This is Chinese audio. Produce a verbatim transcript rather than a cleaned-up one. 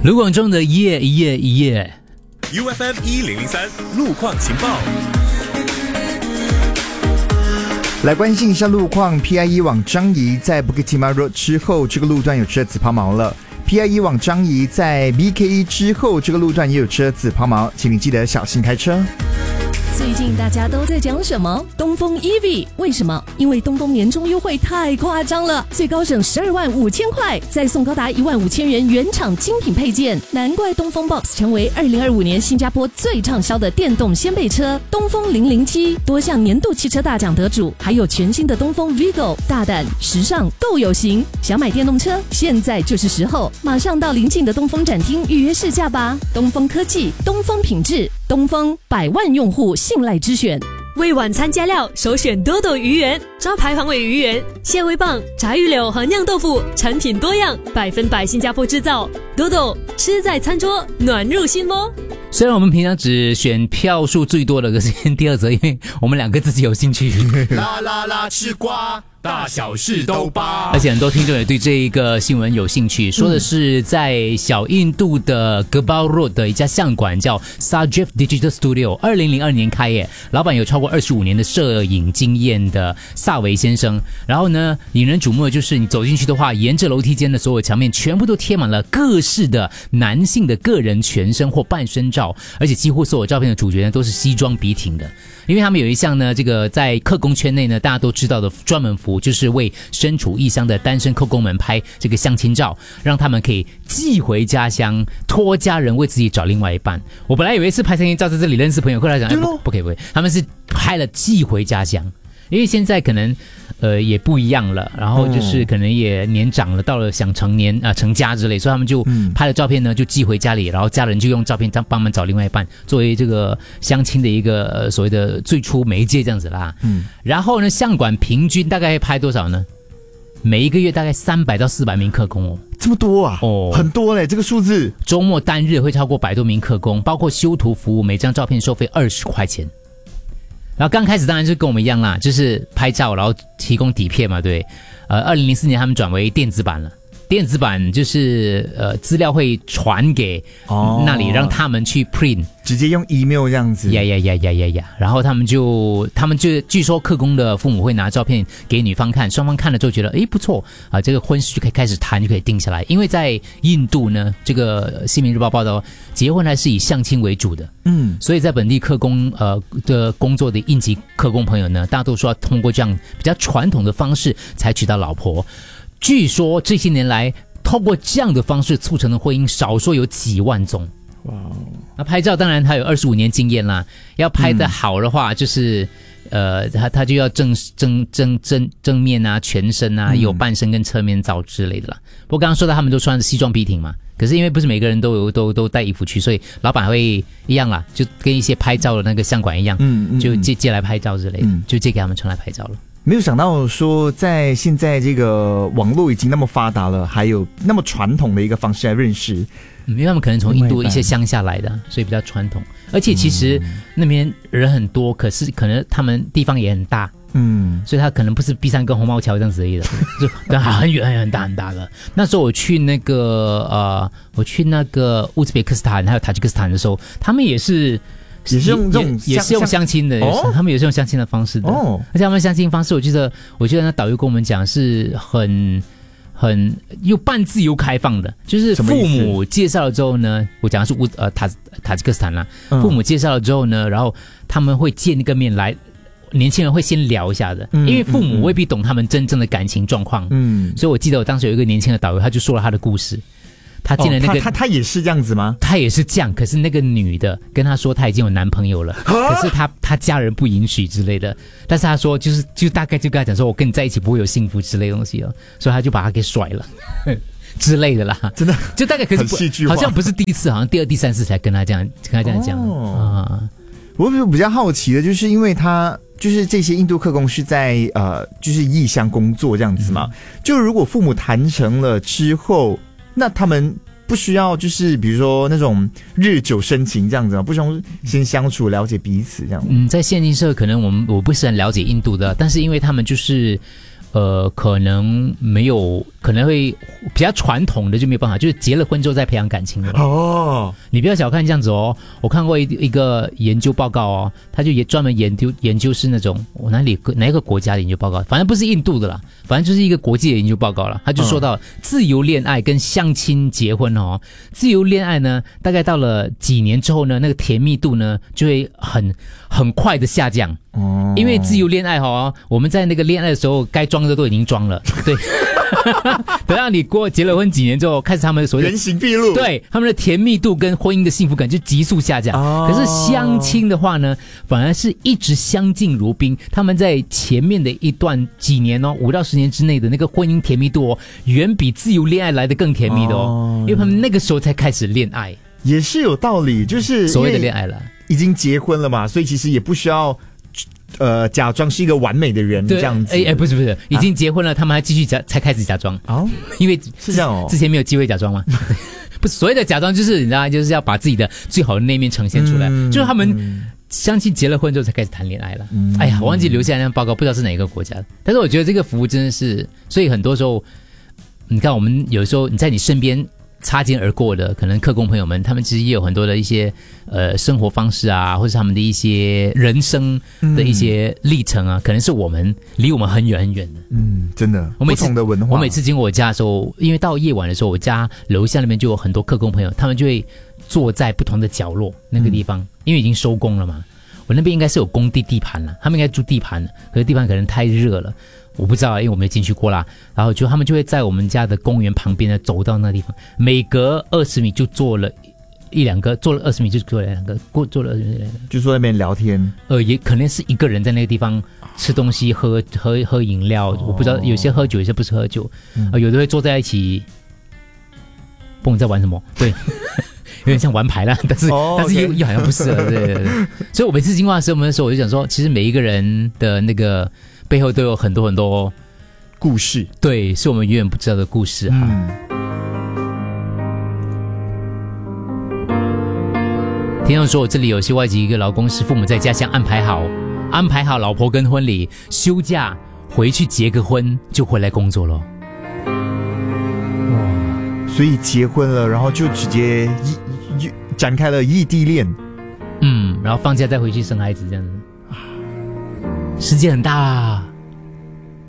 卢广仲的夜夜夜 U F M 一零零三路况情报。 来关心一下路况 ，P I 一 往樟宜在 Bukit Timah Road 之后，这个路段有车子抛锚了。P I 一 往樟宜在 B K E 之后，这个路段也有车子抛锚，请你记得小心开车。 最近大家都在讲什么？东风 E V 为什么？因为东风年终优惠太夸张了，最高省十二万五千块，再送高达一万五千元原厂精品配件，难怪东风 Box 成为二零二五年新加坡最畅销的电动掀背车。东风零零七多项年度汽车大奖得主，还有全新的东风 Vigo， 大胆时尚够有型。想买电动车，现在就是时候，马上到邻近的东风展厅预约试驾吧。东风科技，东风品质，东风百万用户信赖之选。 为晚餐加料，首选多多鱼圆，招牌黄尾鱼圆、蟹味棒、炸鱼柳和酿豆腐，产品多样，百分百新加坡制造。多多吃在餐桌，暖入心窝。 虽然我们平常只选票数最多的，可是第二则，因为我们两个自己有兴趣。 啦啦啦，吃瓜，大小事都扒。 而且很多听众也对这一个新闻有兴趣，说的是在小印度的 Gebau Road 的一家相馆叫 Sajif Digital Studio， 二零零二年开业，老板有超过二十五年的摄影经验的萨维先生。然后呢，引人瞩目的就是你走进去的话，沿着楼梯间的所有墙面全部都贴满了各式的男性的个人全身或半身照，而且几乎所有照片的主角呢都是西装笔挺的。因为他们有一项呢，这个在客工圈内呢大家都知道的专门服务，就是为身处异乡的单身客工们拍这个相亲照，让他们可以寄回家乡，托家人为自己找另外一半。我本来以为是拍相亲照在这里认识朋友，后来讲、哎、不, 不可以不可以，他们是拍了寄回家乡。因为现在可能呃也不一样了，然后就是可能也年长了，到了想成年啊、呃、成家之类，所以他们就拍了照片呢就寄回家里，然后家人就用照片帮忙找另外一半，作为这个相亲的一个、呃、所谓的最初媒介这样子啦。嗯，然后呢相馆平均大概会拍多少呢？每一个月大概三百到四百名客工哦， 这么多啊？哦，很多嘞，这个数字。 周末单日会超过百多名客工，包括修图服务，每张照片收费二十块钱。然后刚开始当然是跟我们一样啦，就是拍照然后提供底片嘛，对。呃，二零零四年他们转为电子版了。电子版就是呃资料会传给那里、哦、让他们去 print， 直接用 email 这样子。 呀呀呀呀呀呀！然后他们就他们就据说客工的父母会拿照片给女方看，双方看了之后觉得诶不错啊，这个婚事就可以开始谈，就可以定下来。因为在印度呢，这个《新民日报》报道，结婚还是以相亲为主的。嗯，所以在本地客工呃的工作的应急客工朋友呢，大多数要通过这样比较传统的方式才娶到老婆。据说这些年来，透过这样的方式促成的婚姻，少说有几万宗。哇！那拍照当然他有二十五年经验啦，要拍得好的话，就是、嗯、呃，他他就要正正正正正面啊，全身啊，有半身跟侧面照之类的啦。不过刚刚说到他们都穿着西装笔挺嘛，可是因为不是每个人都有都都带衣服去，所以老板会一样啦，就跟一些拍照的那个相馆一样，嗯嗯、就借借来拍照之类的，嗯、就借给他们穿来拍照了。 没有想到说在现在这个网络已经那么发达了，还有那么传统的一个方式来认识、 嗯、因为他们可能从印度一些乡下来的，所以比较传统，而且其实那边人很多，可是可能他们地方也很大，嗯，所以他可能不是碧山跟红帽桥这样子而已的，就很远很远很大很大的。那时候我去那个呃，我去那个乌兹别克斯坦还有塔吉克斯坦的时候，他们也是。 也是用这种也, 也是用相亲的、哦，他们也是用相亲的方式的。哦，而且他们相亲方式，我记得，我记得那导游跟我们讲是很很又半自由开放的，就是父母介绍了之后呢，我讲的是乌呃塔塔吉克斯坦啦，嗯、父母介绍了之后呢，然后他们会见那个面来。年轻人会先聊一下的，因为父母未必懂他们真正的感情状况。嗯，所以我记得我当时有一个年轻的导游，他就说了他的故事。他进了那个， 哦、他 他, 他也是这样子吗？ 他也是这样，可是那个女的跟他说他已经有男朋友了，可是他他家人不允许之类的。但是他说就是就大概就跟他讲说，我跟你在一起不会有幸福之类的东西了，所以他就把他给甩了之类的啦。真的，就大概可是不好像不是第一次，好像第二、第三次才跟他这样跟他这样讲、哦、啊。 我比较好奇的就是，因为他就是这些印度客工是在呃就是异乡工作这样子嘛，嗯、就如果父母谈成了之后。那他们不需要就是比如说那种日久生情这样子吗？不需要先相处了解彼此这样。 嗯，在现今社可能我们我不是很了解印度的，但是因为他们就是呃，可能没有，可能会比较传统的就没有办法，就是结了婚之后再培养感情的哦。 你不要小看这样子哦，我看过一一个研究报告哦，他就也专门研究研究是那种我哪里哪一个国家的研究报告，反正不是印度的啦，反正就是一个国际的研究报告啦。他就说到自由恋爱跟相亲结婚哦，自由恋爱呢，大概到了几年之后呢，那个甜蜜度呢就会很很快的下降。哦，因为自由恋爱哦，我们在那个恋爱的时候该装的都已经装了，对。等到你过结了婚几年之后，开始他们所谓的原形毕露， 对他们的甜蜜度跟婚姻的幸福感就急速下降。哦、可是相亲的话呢，反而是一直相敬如宾。他们在前面的一段几年哦，五到十年之内的那个婚姻甜蜜度哦，远比自由恋爱来的更甜蜜的哦，哦因为他们那个时候才开始恋爱， 也是有道理，就是所谓的恋爱了， 已经结婚了嘛，所以其实也不需要。呃，假装是一个完美的人这样子， 哎哎，不是不是，已经结婚了，啊、他们还继续假才开始假装哦，因为是这样哦， 之前没有机会假装吗？不是所谓的假装，就是你知道，就是要把自己的最好的那一面呈现出来，嗯、就是他们相亲结了婚之后才开始谈恋爱了。嗯、哎呀，我忘记留下那份报告，不知道是哪一个国家的，但是我觉得这个服务真的是，所以很多时候，你看我们有时候你在你身边。擦肩而过的可能客工朋友们，他们其实也有很多的一些呃生活方式啊，或是他们的一些人生的一些历程啊，嗯、可能是我们离我们很远很远的。 嗯，真的，不同的文化。 我每次经过我家的时候，因为到夜晚的时候，我家楼下那边就有很多客工朋友，他们就会坐在不同的角落那个地方，嗯、因为已经收工了嘛。我那边应该是有工地地盘了，他们应该住地盘了，可是地盘可能太热了。我不知道，因为我没进去过啦。然后就他们就会在我们家的公园旁边呢，走到那地方，每隔二十米就坐了一两个，坐了二十米就坐了两个，过坐了二十米， 就坐在那边聊天。 呃，也可能是一个人在那个地方吃东西、喝喝喝饮料。哦、我不知道，有些喝酒，有些不是喝酒。嗯、呃，有的会坐在一起。不，你在玩什么？对。有点像玩牌啦，但是、oh, okay. 但是又又好像不是了，对对对。所以我每次经过的时候，的时候我就想说，其实每一个人的那个背后都有很多很多故事， 对，是我们永远不知道的故事哈。嗯、听众说，我这里有些外籍一个劳工是父母在家乡安排好，安排好老婆跟婚礼，休假回去结个婚就回来工作了。 所以结婚了，然后就直接异异展开了异地恋， 嗯，然后放假再回去生孩子这样子，世界很大啊。